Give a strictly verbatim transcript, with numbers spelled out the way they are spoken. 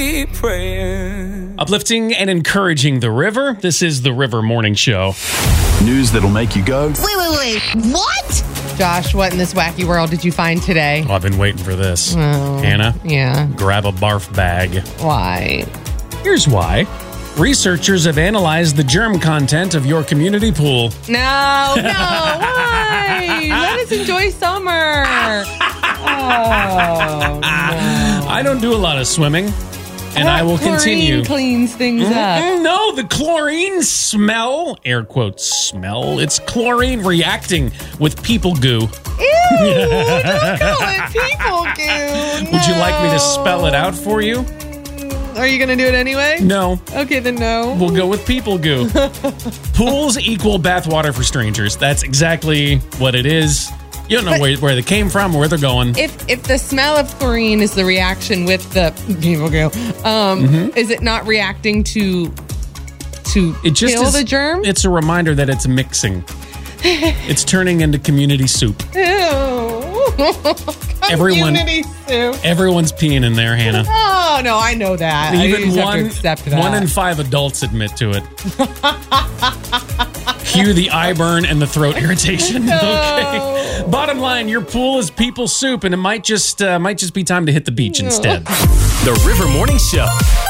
Praying. Uplifting and encouraging the river. This is the River Morning Show. News that'll make you go, Wait, wait, wait. What? Josh, what in this wacky world did you find today? Oh, I've been waiting for this. Oh, Hannah, yeah. grab a barf bag. Why? Here's why. Researchers have analyzed the germ content of your community pool. No, no, why? Let us enjoy summer. Oh, no. I don't do a lot of swimming, and I will Chlorine continue. cleans things up. Mm, No, the chlorine smell, air quotes smell, it's chlorine reacting with people goo. Ew, don't call it people goo. Would you like me to No. spell it out for you? Are you going to do it anyway? No. Okay, then no. We'll go with people goo. Pools equal bathwater for strangers. That's exactly what it is. You don't know But- where, where they came from or where they're going. If if the smell of chlorine is the reaction with the people goo, um, Mm-hmm. is it not reacting to to It just kill is, the germ? It's a reminder that it's mixing. It's turning into community soup. Ew. Everyone- Community soup. Everyone's peeing in there, Hannah. Oh no, I know that. I Even just have one, to accept that. one in five adults admit to it. Cue the eye burn and the throat irritation. Okay. Bottom line, your pool is people soup, and it might just uh, might just be time to hit the beach instead. The River Morning Show.